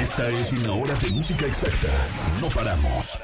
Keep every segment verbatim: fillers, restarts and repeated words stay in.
Esta es una hora de música exacta. No paramos.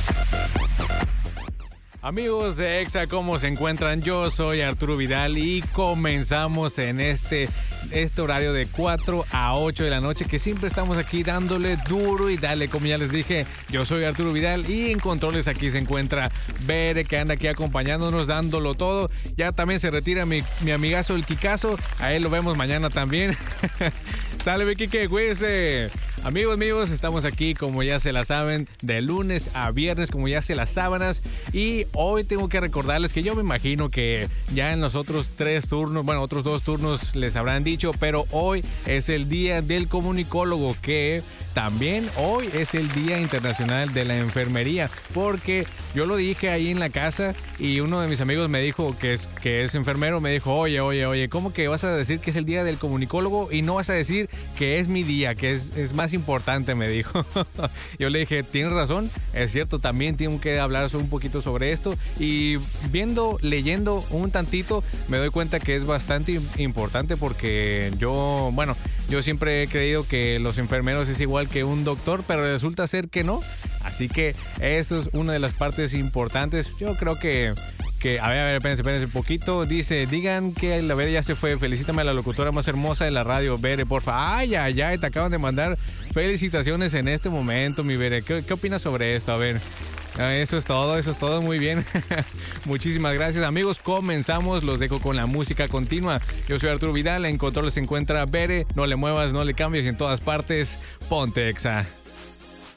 Amigos de Exa, ¿cómo se encuentran? Yo soy Arturo Vidal y comenzamos en este, este horario de cuatro a ocho de la noche, que siempre estamos aquí dándole duro y dale. Como ya les dije, yo soy Arturo Vidal y en controles aquí se encuentra Bere, que anda aquí acompañándonos, dándolo todo. Ya también se retira mi, mi amigazo el Kikazo, a él lo vemos mañana también. Sale, Kike, güeyse. Amigos míos, estamos aquí como ya se la saben, de lunes a viernes, como ya se las sábanas. Y hoy tengo que recordarles que yo me imagino que ya en los otros tres turnos, bueno, otros dos turnos les habrán dicho, pero hoy es el día del comunicólogo, que también hoy es el Día Internacional de la Enfermería, porque yo lo dije ahí en la casa y uno de mis amigos me dijo que es, que es enfermero, me dijo, oye, oye, oye, ¿cómo que vas a decir que es el Día del Comunicólogo y no vas a decir que es mi día, que es, es más importante? Me dijo. Yo le dije, tienes razón, es cierto, también tengo que hablar un poquito sobre esto, y viendo, leyendo un tantito, me doy cuenta que es bastante importante, porque yo, bueno, yo siempre he creído que los enfermeros es igual que un doctor, pero resulta ser que no. Así que esto es una de las partes importantes. Yo creo que Que, a ver, a ver, espérense, espérense un poquito. Dice, digan que la Bere ya se fue. Felicítame a la locutora más hermosa de la radio, Bere, porfa. Ay, ay, ay, te acaban de mandar felicitaciones en este momento, mi Bere. ¿Qué, qué opinas sobre esto? A ver, eso es todo, eso es todo, muy bien. Muchísimas gracias, amigos. Comenzamos, los dejo con la música continua. Yo soy Arturo Vidal, en control se encuentra Bere. No le muevas, no le cambies, en todas partes. Ponte Exa.